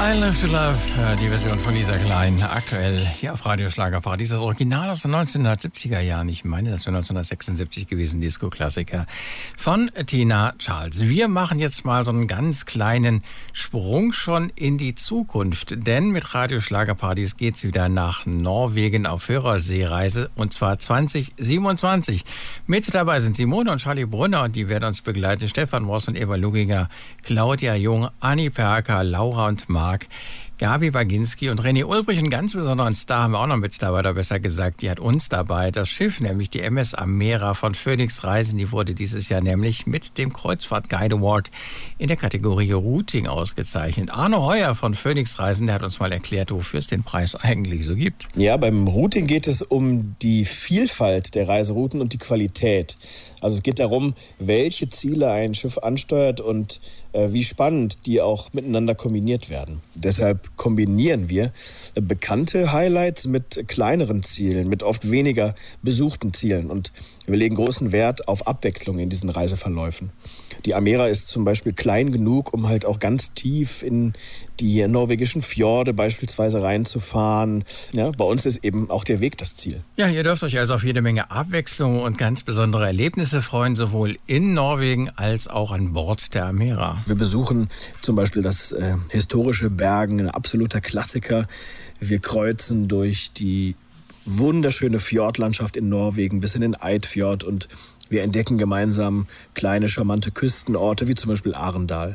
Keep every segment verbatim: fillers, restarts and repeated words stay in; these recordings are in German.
I Live to Love, die Version von Lisa Klein, aktuell hier auf Radio Schlagerparadies. Das Original aus den neunzehnhundertsiebziger Jahren. Ich meine, das wäre neunzehnhundertsechsundsiebzig gewesen, Disco-Klassiker von Tina Charles. Wir machen jetzt mal so einen ganz kleinen Sprung schon in die Zukunft, denn mit Radio Schlagerparadies geht's wieder nach Norwegen auf Hörerseereise, und zwar zwanzig siebenundzwanzig. Mit dabei sind Simone und Charlie Brunner, und die werden uns begleiten. Stefan Ross und Eva Luginger, Claudia Jung, Anni Perker, Laura und Marc, Gabi Baginski und René Ulbrich. Einen ganz besonderen Star haben wir auch noch mit dabei, oder besser gesagt, die hat uns dabei. Das Schiff, nämlich die M S Amera von Phoenix Reisen, die wurde dieses Jahr nämlich mit dem Kreuzfahrt Guide Award in der Kategorie Routing ausgezeichnet. Arno Heuer von Phoenix Reisen, der hat uns mal erklärt, wofür es den Preis eigentlich so gibt. Ja, beim Routing geht es um die Vielfalt der Reiserouten und die Qualität. Also es geht darum, welche Ziele ein Schiff ansteuert und äh, wie spannend die auch miteinander kombiniert werden. Deshalb kombinieren wir äh, bekannte Highlights mit kleineren Zielen, mit oft weniger besuchten Zielen. Und wir legen großen Wert auf Abwechslung in diesen Reiseverläufen. Die Amera ist zum Beispiel klein genug, um halt auch ganz tief in die norwegischen Fjorde beispielsweise reinzufahren. Ja, bei uns ist eben auch der Weg das Ziel. Ja, ihr dürft euch also auf jede Menge Abwechslung und ganz besondere Erlebnisse freuen, sowohl in Norwegen als auch an Bord der Amera. Wir besuchen zum Beispiel das äh, historische Bergen, ein absoluter Klassiker. Wir kreuzen durch die wunderschöne Fjordlandschaft in Norwegen bis in den Eidfjord, und wir entdecken gemeinsam kleine, charmante Küstenorte, wie zum Beispiel Arendal.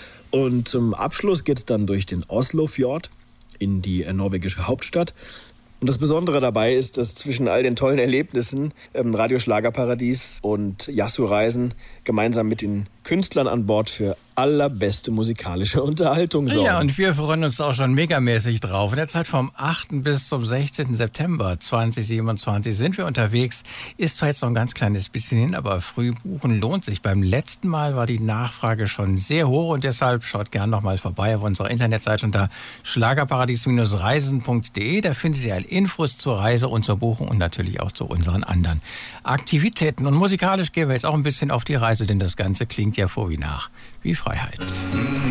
Und zum Abschluss geht es dann durch den Oslofjord in die norwegische Hauptstadt. Und das Besondere dabei ist, dass zwischen all den tollen Erlebnissen ähm, Radio Schlagerparadies und Yasso Reisen gemeinsam mit den Künstlern an Bord für allerbeste musikalische Unterhaltung sorgen. Ja, und wir freuen uns auch schon megamäßig drauf. In der Zeit vom achten bis zum sechzehnten September zwanzig siebenundzwanzig sind wir unterwegs. Ist zwar jetzt noch ein ganz kleines bisschen hin, aber früh buchen lohnt sich. Beim letzten Mal war die Nachfrage schon sehr hoch, und deshalb schaut gern noch mal vorbei auf unserer Internetseite unter schlagerparadies reisen punkt de. Da findet ihr alle Infos zur Reise und zur Buchung und natürlich auch zu unseren anderen Aktivitäten. Und musikalisch gehen wir jetzt auch ein bisschen auf die Reise, denn das Ganze klingt ja vor wie nach, wie Freiheit.